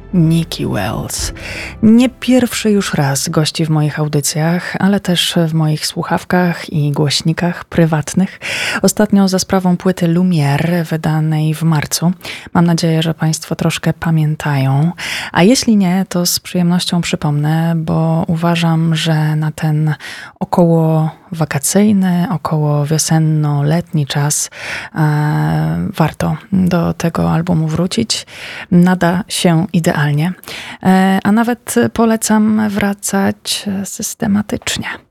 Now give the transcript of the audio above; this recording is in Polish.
Nikki Wells. Nie pierwszy już raz gości w moich audycjach, ale też w moich słuchawkach i głośnikach prywatnych. Ostatnio za sprawą płyty Lumière, wydanej w marcu. Mam nadzieję, że Państwo troszkę pamiętają. A jeśli nie, to z przyjemnością przypomnę, bo uważam, że na ten około wakacyjny, około wiosenno-letni czas warto do tego albumu wrócić. Nada się idealnie. A nawet polecam wracać systematycznie.